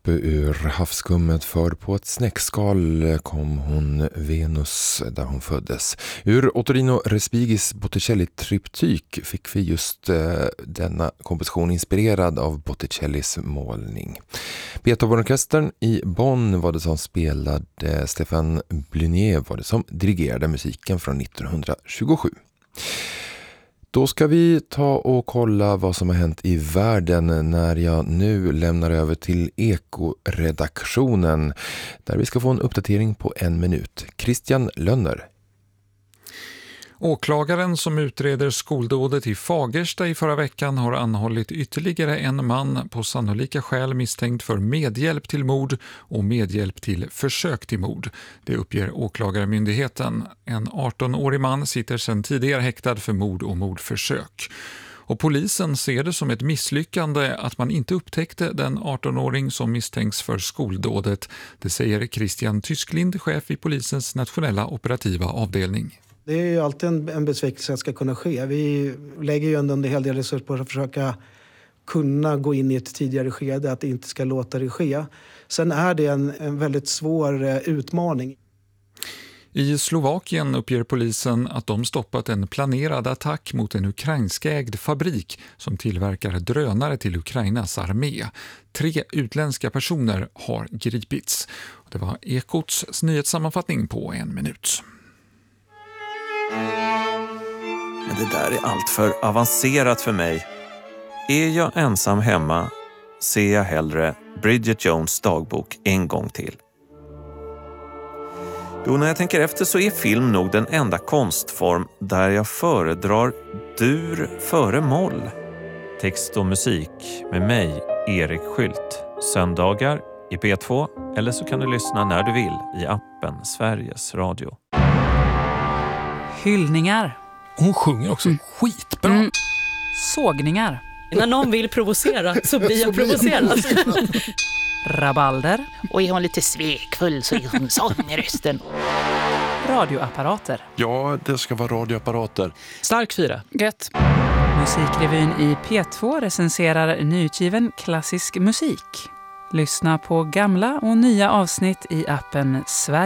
upp ur havskummet, för på ett snäckskal kom hon Venus där hon föddes. Ur Ottorino Respigis Botticelli-tryptyk fick vi just denna komposition inspirerad av Botticellis målning. Beethovenorkestern i Bonn var det som spelade, Stefan Blunier var det som dirigerade musiken från 1927. Då ska vi ta och kolla vad som har hänt i världen när jag nu lämnar över till Eko-redaktionen där vi ska få en uppdatering på 1 minut. Christian Lönner. Åklagaren som utreder skoldådet i Fagersta i förra veckan har anhållit ytterligare en man på sannolika skäl misstänkt för medhjälp till mord och medhjälp till försök till mord. Det uppger åklagarmyndigheten. En 18-årig man sitter sedan tidigare häktad för mord och mordförsök. Och polisen ser det som ett misslyckande att man inte upptäckte den 18-åring som misstänks för skoldådet. Det säger Christian Tysklind, chef i polisens nationella operativa avdelning. Det är ju alltid en besvikelse att ska kunna ske. Vi lägger ju ändå en hel del resurser på att försöka kunna gå in i ett tidigare skede, att det inte ska låta det ske. Sen är det en väldigt svår utmaning. I Slovakien uppger polisen att de stoppat en planerad attack mot en ukrainskägd fabrik som tillverkar drönare till Ukrainas armé. 3 utländska personer har gripits. Det var Ekots nyhetssammanfattning på 1 minut. Men det där är allt för avancerat för mig. Är jag ensam hemma ser jag hellre Bridget Jones dagbok en gång till. Jo, när jag tänker efter så är film nog den enda konstform där jag föredrar dur före moll. Text och musik med mig, Erik Skylt. Söndagar i P2 eller så kan du lyssna när du vill i appen Sveriges Radio. Hyllningar. Hon sjunger också skitbra. Sågningar. När någon vill provocera så blir jag provocerad. Rabalder. Och är hon lite svekfull så är hon sån i rösten. Radioapparater. Ja, det ska vara radioapparater. Stark 4. Gött. Musikrevyn i P2 recenserar nyutgiven klassisk musik. Lyssna på gamla och nya avsnitt i appen Sverige.